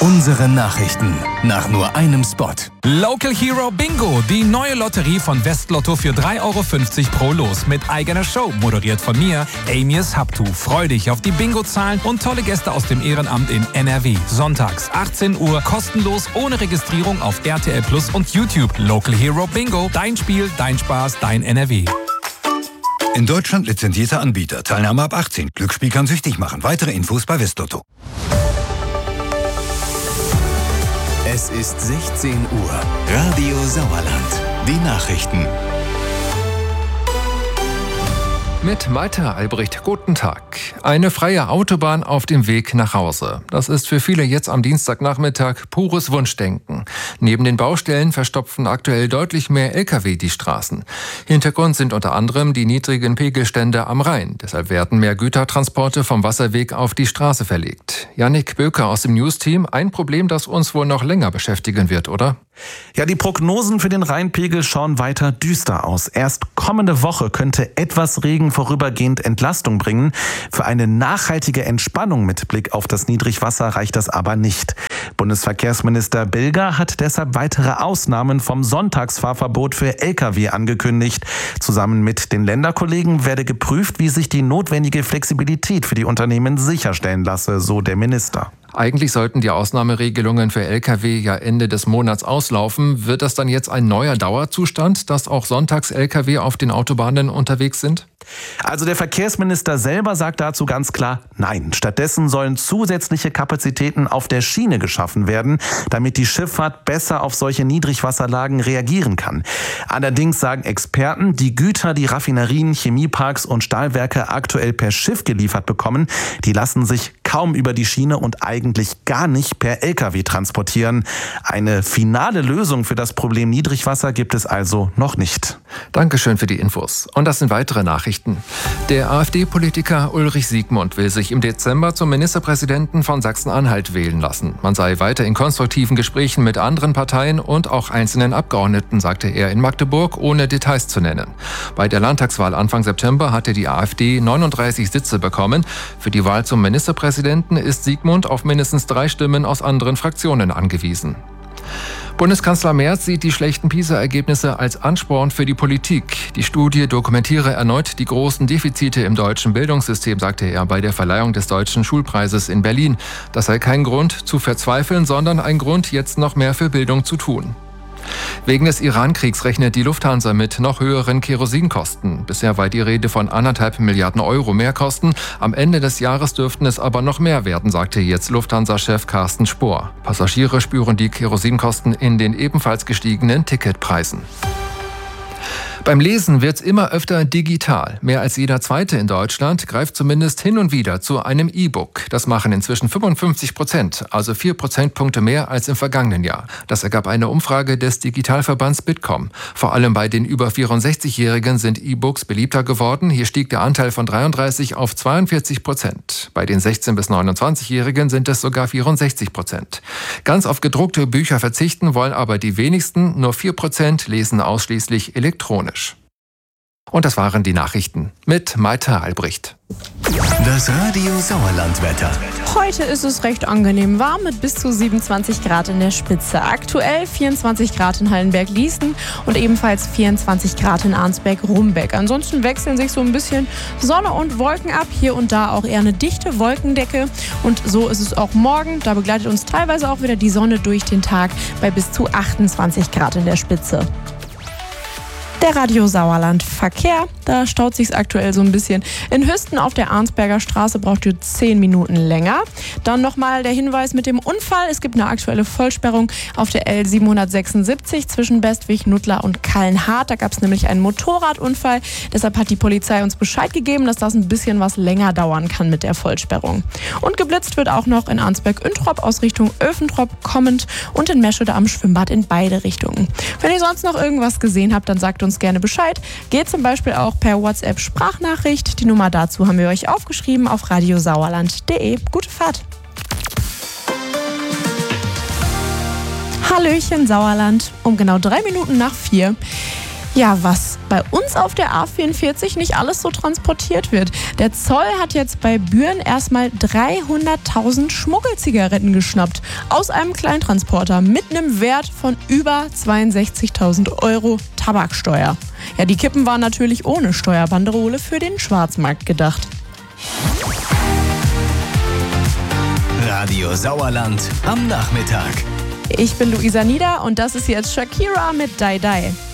Unsere Nachrichten nach nur einem Spot. Local Hero Bingo, die neue Lotterie von Westlotto für 3,50 € pro Los mit eigener Show, moderiert von mir, Amias Habtu. Freu dich auf die Bingo-Zahlen und tolle Gäste aus dem Ehrenamt in NRW. Sonntags 18 Uhr, kostenlos, ohne Registrierung auf RTL Plus und YouTube. Local Hero Bingo, dein Spiel, dein Spaß, dein NRW. In Deutschland lizenzierter Anbieter. Teilnahme ab 18. Glücksspiel kann süchtig machen. Weitere Infos bei Westlotto. Es ist 16 Uhr. Radio Sauerland. Die Nachrichten. Mit Malte Albrecht, guten Tag. Eine freie Autobahn auf dem Weg nach Hause. Das ist für viele jetzt am Dienstagnachmittag pures Wunschdenken. Neben den Baustellen verstopfen aktuell deutlich mehr Lkw die Straßen. Hintergrund sind unter anderem die niedrigen Pegelstände am Rhein. Deshalb werden mehr Gütertransporte vom Wasserweg auf die Straße verlegt. Jannik Böker aus dem News-Team, ein Problem, das uns wohl noch länger beschäftigen wird, oder? Ja, die Prognosen für den Rheinpegel schauen weiter düster aus. Erst kommende Woche könnte etwas Regen vorübergehend Entlastung bringen. Für eine nachhaltige Entspannung mit Blick auf das Niedrigwasser reicht das aber nicht. Bundesverkehrsminister Bilger hat deshalb weitere Ausnahmen vom Sonntagsfahrverbot für Lkw angekündigt. Zusammen mit den Länderkollegen werde geprüft, wie sich die notwendige Flexibilität für die Unternehmen sicherstellen lasse, so der Minister. Eigentlich sollten die Ausnahmeregelungen für Lkw ja Ende des Monats auslaufen. Wird das dann jetzt ein neuer Dauerzustand, dass auch sonntags Lkw auf den Autobahnen unterwegs sind? Also der Verkehrsminister selber sagt dazu ganz klar nein. Stattdessen sollen zusätzliche Kapazitäten auf der Schiene geschaffen werden, damit die Schifffahrt besser auf solche Niedrigwasserlagen reagieren kann. Allerdings sagen Experten, die Güter, die Raffinerien, Chemieparks und Stahlwerke aktuell per Schiff geliefert bekommen, die lassen sich kaum über die Schiene und eigentlich gar nicht per Lkw transportieren. Eine finale Lösung für das Problem Niedrigwasser gibt es also noch nicht. Dankeschön für die Infos. Und das sind weitere Nachrichten. Der AfD-Politiker Ulrich Siegmund will sich im Dezember zum Ministerpräsidenten von Sachsen-Anhalt wählen lassen. Man sei weiter in konstruktiven Gesprächen mit anderen Parteien und auch einzelnen Abgeordneten, sagte er in Magdeburg, ohne Details zu nennen. Bei der Landtagswahl Anfang September hatte die AfD 39 Sitze bekommen. Für die Wahl zum Ministerpräsidenten ist Siegmund auf mindestens 3 Stimmen aus anderen Fraktionen angewiesen. Bundeskanzler Merz sieht die schlechten PISA-Ergebnisse als Ansporn für die Politik. Die Studie dokumentiere erneut die großen Defizite im deutschen Bildungssystem, sagte er bei der Verleihung des Deutschen Schulpreises in Berlin. Das sei kein Grund zu verzweifeln, sondern ein Grund, jetzt noch mehr für Bildung zu tun. Wegen des Iran-Kriegs rechnet die Lufthansa mit noch höheren Kerosinkosten. Bisher war die Rede von 1,5 Milliarden € Mehrkosten. Am Ende des Jahres dürften es aber noch mehr werden, sagte jetzt Lufthansa-Chef Carsten Spohr. Passagiere spüren die Kerosinkosten in den ebenfalls gestiegenen Ticketpreisen. Beim Lesen wird's immer öfter digital. Mehr als jeder Zweite in Deutschland greift zumindest hin und wieder zu einem E-Book. Das machen inzwischen 55%, also 4 Prozentpunkte mehr als im vergangenen Jahr. Das ergab eine Umfrage des Digitalverbands Bitkom. Vor allem bei den über 64-Jährigen sind E-Books beliebter geworden. Hier stieg der Anteil von 33 auf 42%. Bei den 16- bis 29-Jährigen sind es sogar 64%. Ganz auf gedruckte Bücher verzichten wollen aber die wenigsten. Nur 4% lesen ausschließlich elektronisch. Und das waren die Nachrichten mit Malte Albrecht. Das Radio Sauerland-Wetter. Heute ist es recht angenehm warm mit bis zu 27 Grad in der Spitze. Aktuell 24 Grad in Hallenberg-Ließen und ebenfalls 24 Grad in Arnsberg-Rumbeck. Ansonsten wechseln sich so ein bisschen Sonne und Wolken ab. Hier und da auch eher eine dichte Wolkendecke. Und so ist es auch morgen. Da begleitet uns teilweise auch wieder die Sonne durch den Tag bei bis zu 28 Grad in der Spitze. Der Radio Sauerland Verkehr, da staut sich's aktuell so ein bisschen. In Hüsten auf der Arnsberger Straße braucht ihr 10 Minuten länger. Dann nochmal der Hinweis mit dem Unfall. Es gibt eine aktuelle Vollsperrung auf der L776 zwischen Bestwig, Nuttlar und Kallenhardt. Da gab es nämlich einen Motorradunfall. Deshalb hat die Polizei uns Bescheid gegeben, dass das ein bisschen was länger dauern kann mit der Vollsperrung. Und geblitzt wird auch noch in Arnsberg-Üntrop aus Richtung Öfentrop kommend und in Meschede am Schwimmbad in beide Richtungen. Wenn ihr sonst noch irgendwas gesehen habt, dann sagt uns gerne Bescheid. Geht zum Beispiel auch per WhatsApp-Sprachnachricht. Die Nummer dazu haben wir euch aufgeschrieben auf radiosauerland.de. Gute Fahrt! Hallöchen Sauerland, um genau 3 Minuten nach 4. Ja, was bei uns auf der A44 nicht alles so transportiert wird. Der Zoll hat jetzt bei Büren erstmal 300.000 Schmuggelzigaretten geschnappt. Aus einem Kleintransporter mit einem Wert von über 62.000 Euro Tabaksteuer. Ja, die Kippen waren natürlich ohne Steuerbanderole für den Schwarzmarkt gedacht. Radio Sauerland am Nachmittag. Ich bin Luisa Nieder und das ist jetzt Shakira mit Die Die.